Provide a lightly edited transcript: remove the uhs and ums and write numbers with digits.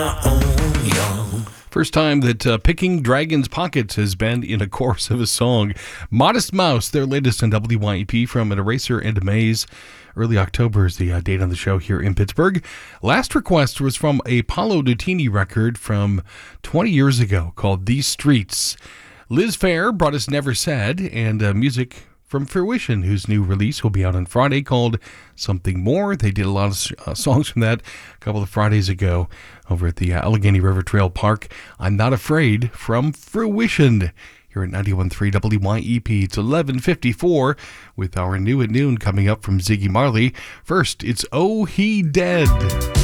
First time that Picking Dragon's Pockets has been in a chorus of a song. Modest Mouse, their latest on WYEP from An Eraser and a Maze. Early October is the date on the show here in Pittsburgh. Last request was from a Paolo Nutini record from 20 years ago called These Streets. Liz Phair brought us Never Said, and music from Fruition, whose new release will be out on Friday called Something More. They did a lot of songs from that a couple of Fridays ago over at the Allegheny River Trail Park. I'm Not Afraid from Fruition here at 91.3 WYEP. It's 11:54 with our New at Noon coming up from Ziggy Marley. First, it's Oh He Dead.